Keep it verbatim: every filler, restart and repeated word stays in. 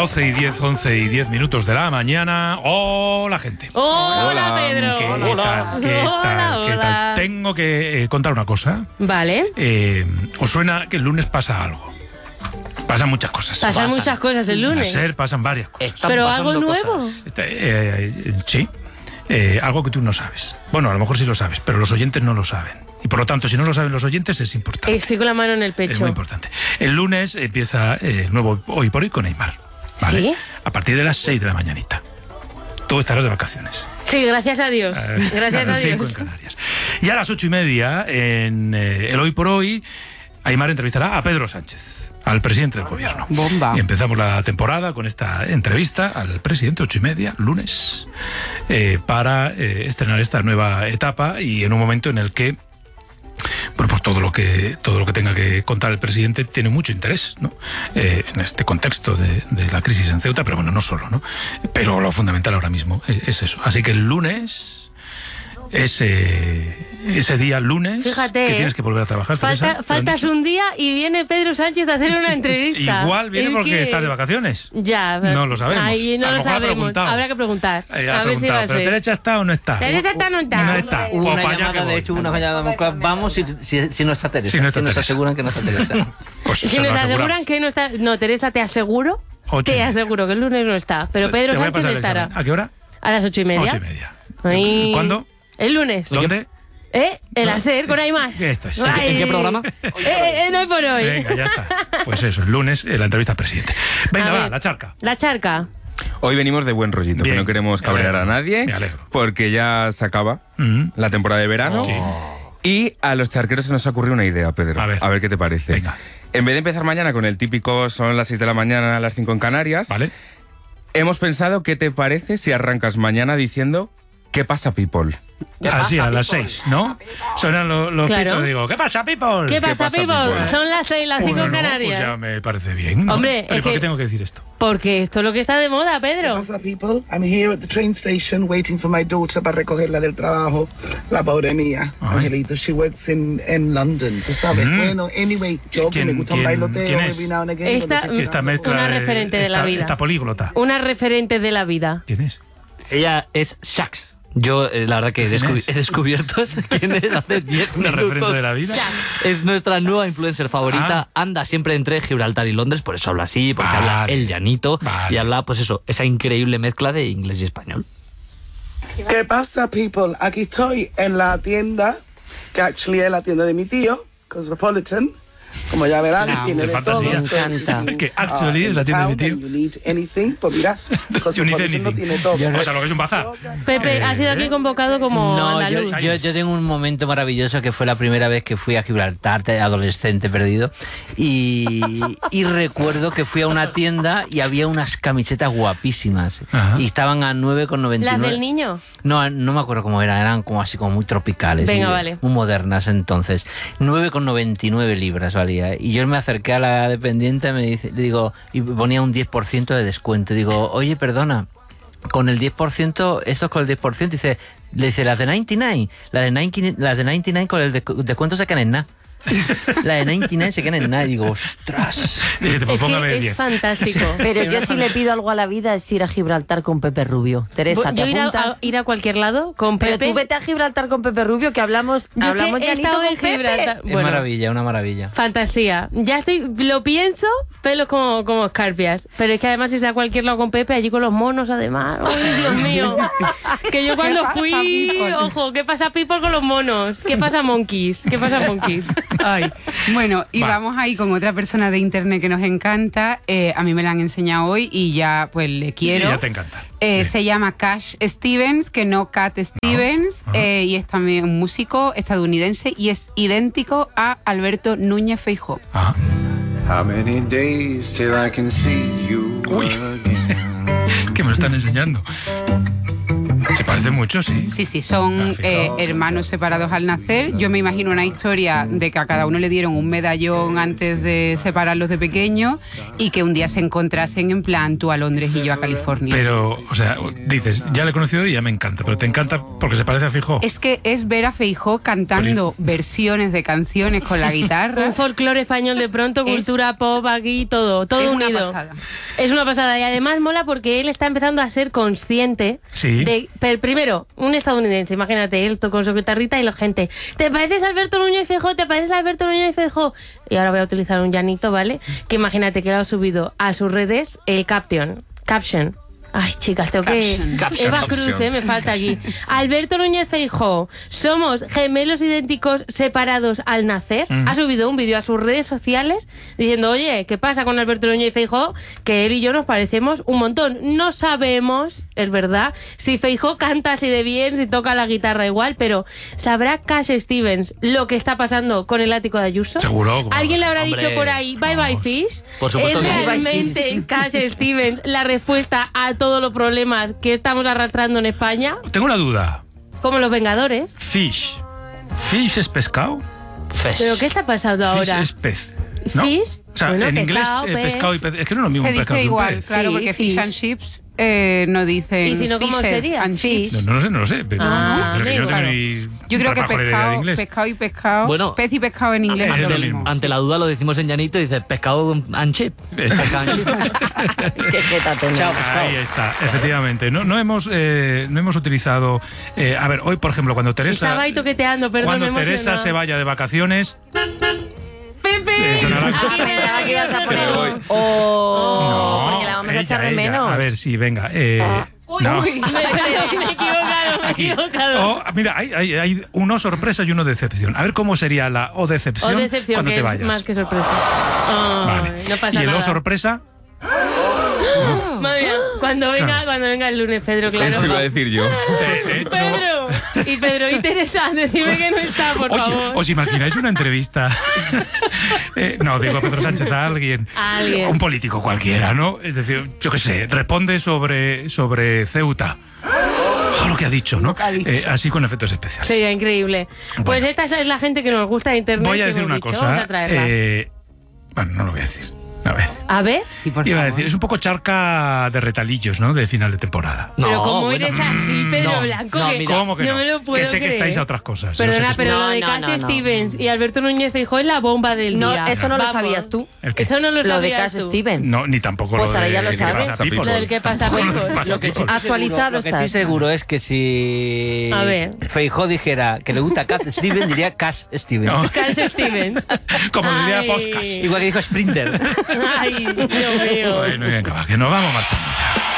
doce y diez, once y diez minutos de la mañana. ¡Hola, gente! ¡Hola, hola Pedro! ¿Qué hola. tal? ¿Qué hola, tal? hola. ¿Qué tal? Tengo que eh, contar una cosa. Vale. Eh, ¿Os suena que el lunes pasa algo? Pasan muchas cosas. Pasan, pasan muchas cosas el lunes. A ser, pasan varias cosas. Están ¿Pero algo nuevo? Cosas. Eh, eh, sí. Eh, algo que tú no sabes. Bueno, a lo mejor sí lo sabes, pero los oyentes no lo saben. Y por lo tanto, si no lo saben los oyentes, es importante. Estoy con la mano en el pecho. Es muy importante. El lunes empieza el eh, nuevo Hoy por Hoy con Neymar. ¿Vale? ¿Sí? A partir de las seis de la mañanita. Tú estarás de vacaciones. Sí, gracias a Dios. Eh, gracias a Dios. En Canarias. Y a las ocho y media, en eh, el Hoy por Hoy, Aimar entrevistará a Pedro Sánchez, al presidente del gobierno. Bomba. Y empezamos la temporada con esta entrevista al presidente, ocho y media, lunes, eh, para eh, estrenar esta nueva etapa y en un momento en el que, bueno, pues todo lo que todo lo que tenga que contar el presidente tiene mucho interés, ¿no? Eh, en este contexto de, de la crisis en Ceuta, pero bueno, no solo, ¿no? Pero lo fundamental ahora mismo es, es eso. Así que el lunes... Ese, ese día lunes Fíjate, que tienes que volver a trabajar. Falta, Teresa, faltas un día y viene Pedro Sánchez a hacer una entrevista. Igual viene es porque que... estás de vacaciones. Ya, no lo sabemos. Ay, no a lo, lo sabemos. Habrá que preguntar. Eh, a ver si va a ¿Pero ser. Teresa está o no está? Teresa está o no está. No está. Hubo una Opa, llamada, de hecho, una llamada. Vamos si, si, si no está Teresa. Si, no está si nos Teresa. aseguran que no está Teresa. Pues si nos aseguran que no está. No, Teresa, te aseguro. Ocho te aseguro que el lunes no está. Pero Pedro Sánchez estará. ¿A qué hora? A las ocho y media. Ocho y media. Ay. ¿Cuándo? El lunes. ¿Dónde? ¿Eh? El hacer con Aimar. Esto es. Ay. ¿En qué programa? Eh, eh, no hay por hoy. Venga, ya está. Pues eso, el lunes, eh, la entrevista al presidente. Venga, A va, ver, la charca. La charca. Hoy venimos de buen rollito, Bien, que no queremos cabrear a nadie, me alegro. porque ya se acaba Mm. la temporada de verano. Sí. Y a los charqueros se nos ha ocurrido una idea, Pedro. A ver. A ver qué te parece. Venga. En vez de empezar mañana con el típico son las seis de la mañana, las cinco en Canarias, ¿Vale? hemos pensado qué te parece si arrancas mañana diciendo ¿qué pasa, people? Así, a las seis, ¿no? Suenan los, los Claro. pitos y digo, ¿qué pasa, people? ¿Qué pasa, pasa, people? people? Son las seis, las cinco Bueno, en no, Canarias. pues ya me parece bien, ¿no? Hombre, ¿Pero es por qué que- tengo que decir esto? Porque esto es lo que está de moda, Pedro. What's up, people? I'm here at the train station waiting for my daughter para recogerla del trabajo. La pobre mía, Ay. Angelita. She works in, in London, tú sabes. Mm. Bueno, anyway, yo que ¿Quién- me gusta un quién- bailoteo quién es? every now and again. Esta- cuando estoy Esta quedando mezcla... Una eh, referente de esta- la vida. Esta políglota. Una referente de la vida. ¿Quién es? Ella es Shax. Yo, eh, la verdad que he, ¿Quién descubi- es? he descubierto quién es hace diez ¿Una minutos. referente de la vida? Es nuestra nueva influencer favorita. Ah. Anda siempre entre Gibraltar y Londres, por eso habla así, porque Vale. habla el llanito Vale. y habla, pues eso, esa increíble mezcla de inglés y español. ¿Qué pasa, people? Aquí estoy en la tienda, que actually es la tienda de mi tío, Cosmopolitan. Como ya verán, Claro, tiene qué de fantasía. todo. Me encanta. So, Que actually uh, es la tienda de mi in tío. town and you need anything, pues mira, You need Cosmopolitan lo anything. tiene todo. O sea, lo que es un bazar. Pepe, Eh, ha sido aquí convocado como No, yo, andaluz. yo, yo tengo un momento maravilloso que fue la primera vez que fui a Gibraltar, de adolescente perdido, y, y recuerdo que fui a una tienda y había unas camisetas guapísimas Ajá. y estaban a nueve con noventa y ¿Las nueve. del niño? No, no me acuerdo cómo eran, eran como así como muy tropicales. Venga, y vale. Muy modernas entonces. nueve con noventa y nueve libras valía. Y yo me acerqué a la dependiente, me dice, le digo, y ponía un diez por ciento de descuento. Digo, oye, perdona, con el diez por ciento, esto es con el diez por ciento, dice, le dice, las de noventa y nueve, la de noventa y nueve, las de noventa y nueve con el descu- descuento se quedan en nada. La de noventa y nueve se quedan en nada. Y digo, ostras. Dice, pues Es póngame que es diez. fantástico. Pero yo si le pido algo a la vida es ir a Gibraltar con Pepe Rubio. Teresa, ¿te Yo ir a, apuntas? a- ir a cualquier lado con Pero Pepe. tú vete a Gibraltar con Pepe Rubio, que hablamos, Yo hablamos que he llanito estado con en Pepe. Gibraltar. Es Bueno, maravilla, una maravilla. fantasía. Ya estoy, lo pienso, pelos como, como escarpias. Pero es que además si sea a cualquier lado con Pepe, allí con los monos además. ¡Ay, Dios mío! Que yo cuando pasa, fui, people? ojo, ¿qué pasa people con los monos? ¿Qué pasa monkeys? ¿Qué pasa monkeys? Ay, bueno, y Va. vamos ahí con otra persona de internet que nos encanta. Eh, a mí me la han enseñado hoy y ya pues le quiero. Y ya te encanta. Eh, Bien. se llama Cash Stevens, que no Cat Stevens, Ajá. eh, y es también un músico estadounidense y es idéntico a Alberto Núñez Feijóo. Ah. How many days till I can see you Uy. again? Que me lo están enseñando. Se Parece mucho, sí. Sí, sí, son eh, hermanos separados al nacer. Yo me imagino una historia de que a cada uno le dieron un medallón antes de separarlos de pequeños y que un día se encontrasen en plan tú a Londres y yo a California. Pero, o sea, dices, ya le he conocido y ya me encanta, pero te encanta porque se parece a Feijóo. Es que es ver a Feijóo cantando versiones de canciones con la guitarra. Un folclore español de pronto, Es- cultura pop aquí, todo, todo es una unido. pasada. Es una pasada y además mola porque él está empezando a ser consciente Sí. de, pero primero, un estadounidense, imagínate, él con su guitarrita y la gente, ¿te pareces a Alberto Núñez Feijóo? ¿Te pareces a Alberto Núñez Feijóo? Y ahora voy a utilizar un llanito, ¿vale? Que imagínate que lo ha subido a sus redes el caption, caption. Ay, chicas, tengo Caption. que... Caption. Eva Cruz, eh, me falta aquí. Alberto Núñez Feijóo, somos gemelos idénticos separados al nacer. Mm. Ha subido un vídeo a sus redes sociales diciendo, oye, ¿qué pasa con Alberto Núñez Feijóo? Que él y yo nos parecemos un montón. No sabemos, es verdad, si Feijóo canta así de bien, si toca la guitarra igual, pero ¿sabrá Cash Stevens lo que está pasando con el ático de Ayuso? Seguro. ¿cómo ¿Alguien le no? habrá Hombre, dicho por ahí, bye bye vamos. fish? Por supuesto ¿Es que sí. realmente Cash Stevens la respuesta a todos los problemas que estamos arrastrando en España? Tengo una duda. Como los Vengadores. Fish. ¿Fish es pescado? Fes. ¿Pero qué está pasando Fish ahora? es pez. ¿no? Fish. O sea, Bueno, en inglés, pescado, eh, pez. pescado y pez. Es que no es lo mismo Se un pescado dice que un igual, pez. claro, Sí, porque fish fish. and chips eh, no dicen ¿Y si no, cómo fishes sería? and Fish. chips. No, no lo sé, no lo sé. Pero, Ah, pero es que yo no tengo claro. ni Yo creo que pajolera idea de pescado, inglés. pescado y pescado, Bueno, pez y pescado en inglés es es lo lo Ante, mismo. mismo. ante la duda lo decimos en llanito y dice pescado and chip. Está. Pescado and chip. Qué jeta tenemos. Ahí está, efectivamente. No, no hemos eh, no hemos utilizado. eh, a ver, hoy, por ejemplo, cuando Teresa. Estaba ahí toqueteando, perdón, Cuando me he Teresa emocionado. se vaya de vacaciones. ¡Pepe! eh, sonará- Ah, pensaba que ibas a poner Pero hoy- un... Oh, No, porque la vamos a ella, echar de ella. menos. A ver, sí, venga. Eh, no. Uy, me, me he equivocado, me he Aquí. equivocado. O, mira, hay, hay, hay uno sorpresa y uno decepción. A ver cómo sería la o decepción, O decepción, cuando que te es vayas. más que sorpresa. Ay, Vale. No pasa y el nada. o sorpresa. Madre mía, cuando venga, Claro. cuando venga el lunes, Pedro, claro. Eso iba a decir yo. De, de hecho, Pedro, y Pedro y Teresa, decime que no está, por oye, favor. ¿os imagináis una entrevista? Eh, no, digo a Pedro Sánchez, a alguien. A alguien. Un político cualquiera, ¿no? Es decir, yo qué sé, responde sobre, sobre Ceuta. Ah, lo que ha dicho, ¿no? ha dicho. Eh, así con efectos especiales. Sería increíble. Bueno. Pues esta es la gente que nos gusta de internet. Voy a que decir hemos una dicho, cosa. Vamos a traerla. eh, bueno, no lo voy a decir. A ver. A ver, Sí, por Iba a favor. decir, es un poco charca de retalillos, ¿no? De final de temporada. pero No, como bueno. eres así, Pedro No, Blanco, no, que mira. ¿Cómo que no? me lo puedo que sé que creer. estáis a otras cosas. yo sé Perdona, que pero No, lo de no, Cash no, no. Stevens y Alberto Núñez Feijóo es la bomba del No, día. eso no lo Vamos. sabías tú. ¿El qué? Eso no lo Lo de sabías Cash tú. Stevens. No, ni tampoco Pues lo de ahora ya lo ¿qué sabes. pasa, People? Lo del qué pasa, Tampoco People. lo de pasa, Lo que sí People. Actualizado Lo que estás. estoy seguro es que si A ver. Feijóo dijera que le gusta Cat Steven, diría Cash Steven. No. Cash Stevens. Como diría Ay. Podcast. Igual que dijo Sprinter. Ay, Dios mío. Bueno, venga, va, que nos vamos marchando.